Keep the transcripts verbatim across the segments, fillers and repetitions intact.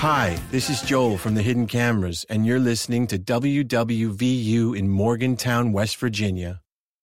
Hi, this is Joel from the Hidden Cameras, and you're listening to W W V U in Morgantown, West Virginia.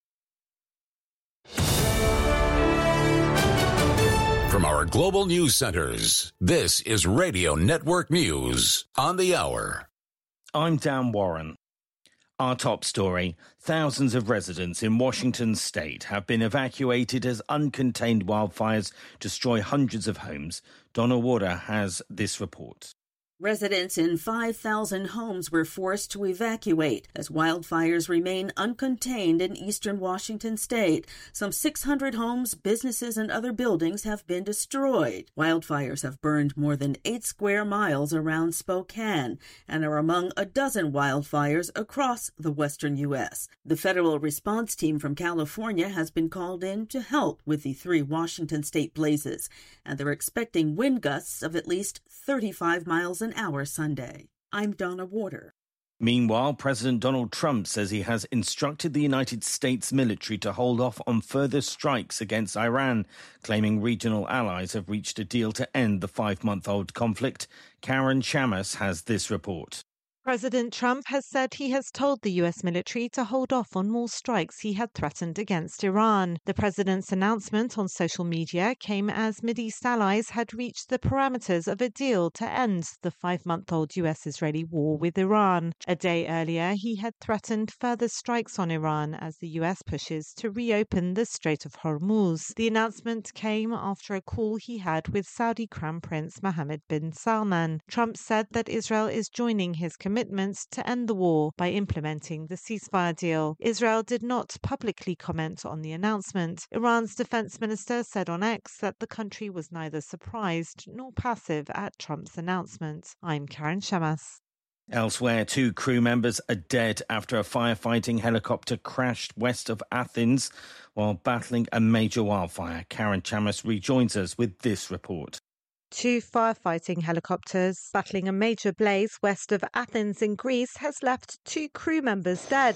From our global news centers, this is Radio Network News on the hour. I'm Dan Warren. Our top story, thousands of residents in Washington state have been evacuated as uncontained wildfires destroy hundreds of homes. Donna Warder has this report. Residents in five thousand homes were forced to evacuate as wildfires remain uncontained in eastern Washington state. Some six hundred homes, businesses, and other buildings have been destroyed. Wildfires have burned more than eight square miles around Spokane and are among a dozen wildfires across the western U S. The federal response team from California has been called in to help with the three Washington state blazes, and they're expecting wind gusts of at least thirty-five miles an hour Sunday. I'm Donna Warder. Meanwhile, President Donald Trump says he has instructed the United States military to hold off on further strikes against Iran, claiming regional allies have reached a deal to end the five-month-old conflict. Karen Shamas has this report. President Trump has said he has told the U S military to hold off on more strikes he had threatened against Iran. The president's announcement on social media came as Mideast allies had reached the parameters of a deal to end the five-month-old U S-Israeli war with Iran. A day earlier, he had threatened further strikes on Iran as the U S pushes to reopen the Strait of Hormuz. The announcement came after a call he had with Saudi Crown Prince Mohammed bin Salman. Trump said that Israel is joining his commitments to end the war by implementing the ceasefire deal. Israel did not publicly comment on the announcement. Iran's defense minister said on X that the country was neither surprised nor passive at Trump's announcement. I'm Karen Shamas. Elsewhere, two crew members are dead after a firefighting helicopter crashed west of Athens while battling a major wildfire. Karen Shamas rejoins us with this report. Two firefighting helicopters battling a major blaze west of Athens in Greece has left two crew members dead.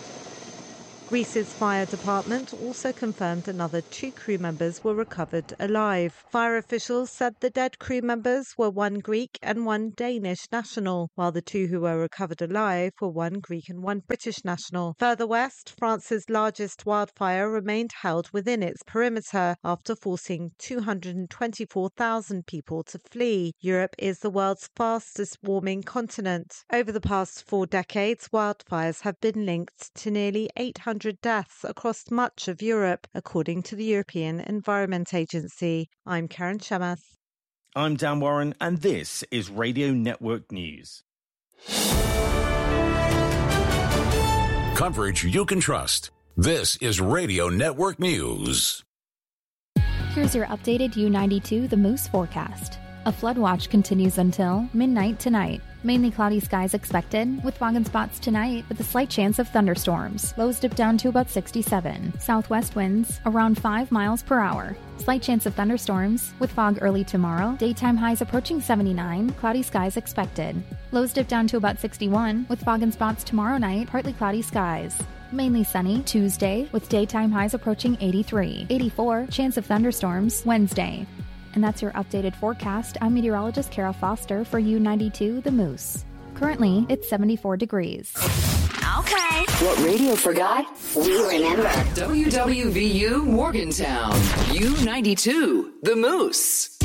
Greece's fire department also confirmed another two crew members were recovered alive. Fire officials said the dead crew members were one Greek and one Danish national, while the two who were recovered alive were one Greek and one British national. Further west, France's largest wildfire remained held within its perimeter after forcing two hundred twenty-four thousand people to flee. Europe is the world's fastest warming continent. Over the past four decades, wildfires have been linked to nearly eight hundred deaths across much of Europe, according to the European Environment Agency. I'm Karen Shamas. I'm Dan Warren, and this is Radio Network News. Coverage you can trust. This is Radio Network News. Here's your updated U ninety-two The Moose forecast. A flood watch continues until midnight tonight. Mainly cloudy skies expected, with fog and spots tonight, with a slight chance of thunderstorms. Lows dip down to about sixty-seven. Southwest winds around five miles per hour. Slight chance of thunderstorms, with fog early tomorrow. Daytime highs approaching seventy-nine. Cloudy skies expected. Lows dip down to about sixty-one, with fog and spots tomorrow night. Partly cloudy skies. Mainly sunny Tuesday, with daytime highs approaching eighty-three. eighty-four, chance of thunderstorms Wednesday. And that's your updated forecast. I'm meteorologist Kara Foster for U ninety-two The Moose. Currently, it's seventy-four degrees. Okay. What radio forgot, we remember. W W V U Morgantown. U ninety-two The Moose.